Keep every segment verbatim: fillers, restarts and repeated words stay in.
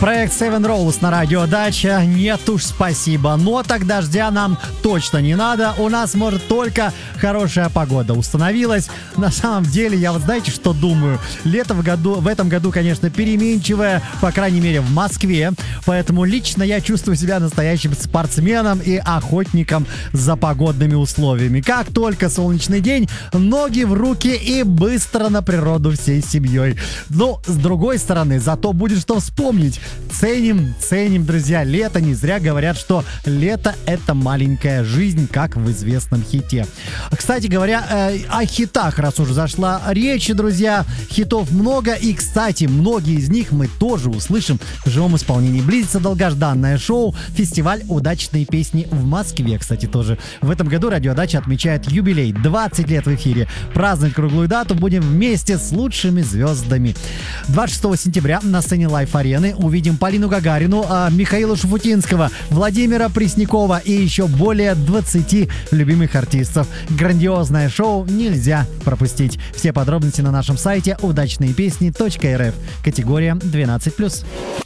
Проект Seven Rolls на радио Дача. Нет уж, спасибо. Но так дождя нам точно не надо. У нас, может, только хорошая погода установилась. На самом деле, я вот знаете, что думаю? Лето в, году, в этом году, конечно, переменчивое, по крайней мере, в Москве. Поэтому лично я чувствую себя настоящим спортсменом и охотником за погодными условиями. Как только солнечный день, ноги в руки и быстро на природу всей семьей. Но, с другой стороны, зато будет что вспомнить. Ценим, ценим, друзья, лето. Не зря говорят, что лето — это маленькая жизнь, как в известном хите. Кстати говоря, э, о хитах, раз уже зашла речь, друзья, хитов много. И, кстати, многие из них мы тоже услышим в живом исполнении. Близится долгожданное шоу, фестиваль «Удачные песни» в Москве, кстати, тоже. В этом году Радио Дача отмечает юбилей. двадцать лет в эфире. Праздновать круглую дату будем вместе с лучшими звездами. двадцать шестого сентября на сцене Лайф-арены увидим Полину Гагарину, Михаила Шуфутинского, Владимира Преснякова и еще более двадцати любимых артистов. Грандиозное шоу нельзя пропустить. Все подробности на нашем сайте удачные песни точка эр эф. Категория двенадцать плюс.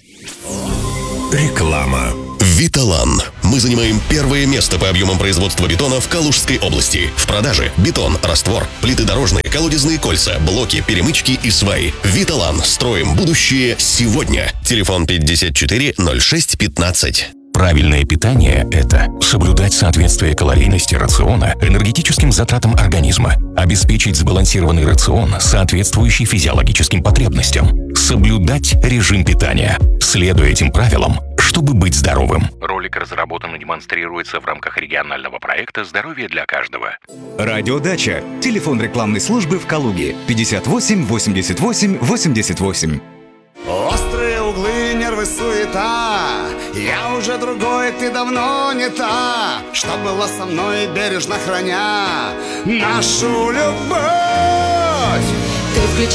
Реклама. Виталан. Мы занимаем первое место по объемам производства бетона в Калужской области. В продаже бетон, раствор, плиты дорожные, колодезные кольца, блоки, перемычки и сваи. Виталан. Строим будущее сегодня. Телефон пятьдесят четыре ноль шесть пятнадцать. Правильное питание – это соблюдать соответствие калорийности рациона энергетическим затратам организма, обеспечить сбалансированный рацион, соответствующий физиологическим потребностям, соблюдать режим питания, следуя этим правилам, чтобы быть здоровым. Ролик разработан и демонстрируется в рамках регионального проекта «Здоровье для каждого». Радио Дача. Телефон рекламной службы в Калуге. пятьдесят восемь восемьдесят восемь восемьдесят восемь. Острые углы, нервы, суета. Я уже другой, ты давно не та, что была со мной, бережно храня нашу любовь. Ты включи